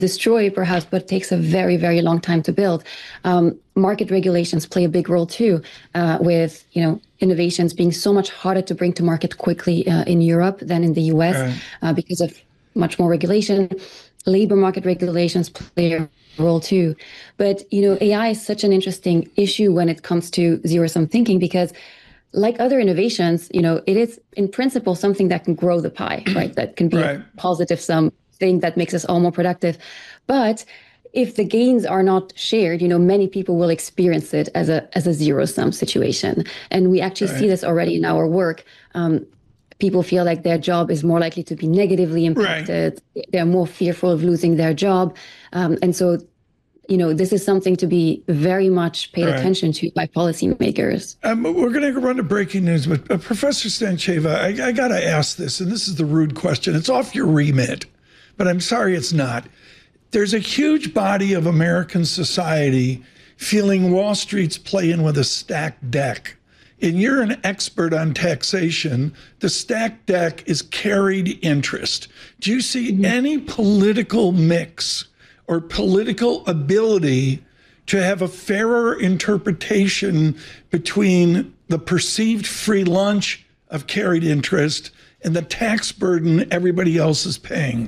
destroy perhaps, but takes a very, very long time to build. Market regulations play a big role too, with, innovations being so much harder to bring to market quickly in Europe than in the US because of much more regulation. Labor market regulations play a role too. But, AI is such an interesting issue when it comes to zero-sum thinking, because like other innovations, it is in principle something that can grow the pie, right? That can be a positive sum thing that makes us all more productive. But if the gains are not shared, many people will experience it as a zero-sum situation. And we actually see this already in our work. People feel like their job is more likely to be negatively impacted. They're more fearful of losing their job. And so, this is something to be very much paid attention to by policymakers. We're going to run to breaking news, but Professor Stantcheva, I got to ask this, and this is the rude question. It's off your remit, but I'm sorry it's not. There's a huge body of American society feeling Wall Street's playing with a stacked deck. And you're an expert on taxation. The stacked deck is carried interest. Do you see any political mix or political ability to have a fairer interpretation between the perceived free lunch of carried interest and the tax burden everybody else is paying?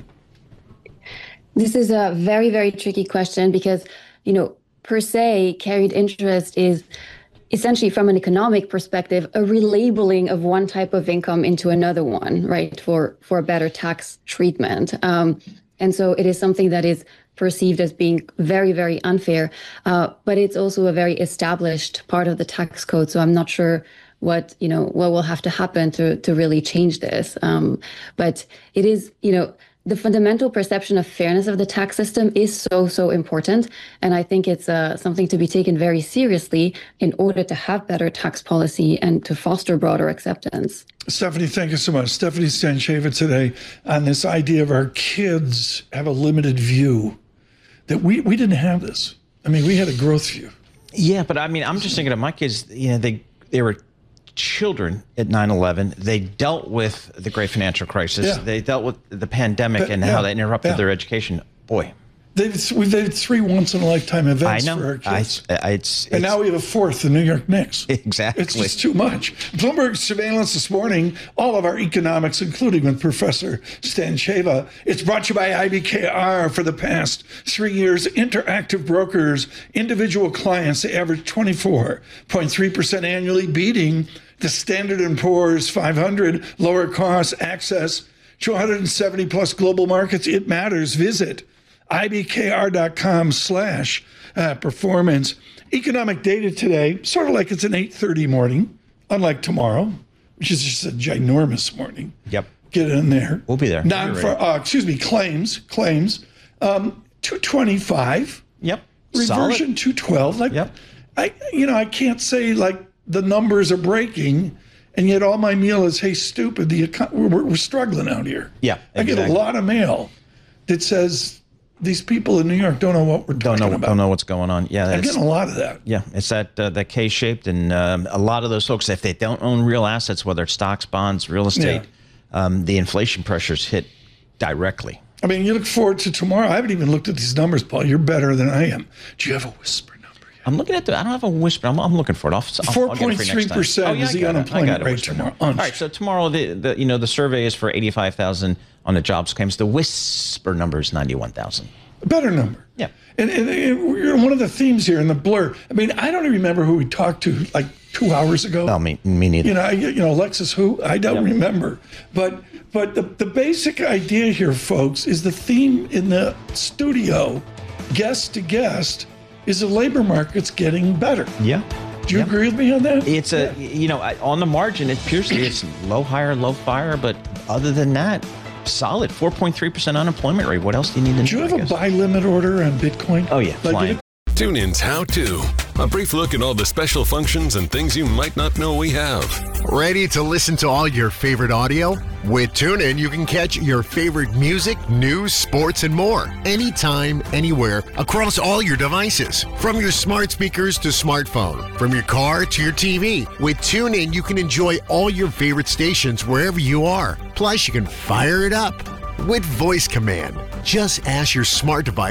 This is a very, very tricky question because, per se, carried interest is essentially, from an economic perspective, a relabeling of one type of income into another one, right, for a better tax treatment. And so it is something that is perceived as being very, very unfair, but it's also a very established part of the tax code. So I'm not sure what will have to happen to really change this. But it is, the fundamental perception of fairness of the tax system is so important. And I think it's something to be taken very seriously in order to have better tax policy and to foster broader acceptance. Stephanie, thank you so much. Stephanie Stantcheva today on this idea of our kids have a limited view, that we didn't have this. I mean, we had a growth view. Yeah, but I mean, I'm just thinking of my kids, they were children at 9/11. They dealt with the great financial crisis. Yeah. They dealt with the pandemic and how that interrupted their education. Boy. We've had 3 once-in-a-lifetime events for our kids. And now we have a 4th, the New York Knicks. Exactly. It's just too much. Bloomberg surveillance this morning, all of our economics, including with Professor Stantcheva. It's brought to you by IBKR. For the past 3 years, Interactive Brokers, individual clients, they average 24.3% annually, beating the Standard & Poor's 500, lower cost access to 170 plus global markets. It matters. Visit IBKR.com/performance. Economic data today, sort of like it's an 8:30 morning, unlike tomorrow, which is just a ginormous morning. Yep. Get in there. We'll be there. Claims. 225. Yep. Reversion 212. I can't say like the numbers are breaking, and yet all my mail is, hey, stupid, we're struggling out here. Yeah, exactly. I get a lot of mail that says these people in New York don't know what we're talking about. Don't know what's going on. Yeah, I'm getting a lot of that. Yeah, it's that K-shaped, and a lot of those folks, if they don't own real assets, whether it's stocks, bonds, real estate, the inflation pressures hit directly. I mean, you look forward to tomorrow. I haven't even looked at these numbers, Paul. You're better than I am. Do you have a whisper number yet? I'm looking at I don't have a whisper. I'm looking for it. 4.3% is the unemployment rate tomorrow. All right, so tomorrow the survey is for 85,000 on the jobs claims. The whisper number is 91,000. A better number. Yeah. And one of the themes here in the blur. I mean, I don't even remember who we talked to like 2 hours ago. No, me neither. Alexis who? I don't remember. But the basic idea here, folks, is the theme in the studio, guest to guest, is the labor market's getting better. Yeah. Do you agree with me on that? It's on the margin, it appears to be it's low hire, low fire, but other than that, solid 4.3% unemployment rate. What else do you need to know? Do you have a buy limit order on Bitcoin? Oh, yeah. Flying. TuneIn's How To. A brief look at all the special functions and things you might not know we have. Ready to listen to all your favorite audio? With TuneIn, you can catch your favorite music, news, sports, and more. Anytime, anywhere, across all your devices. From your smart speakers to smartphone. From your car to your TV. With TuneIn, you can enjoy all your favorite stations wherever you are. Plus, you can fire it up with voice command. Just ask your smart device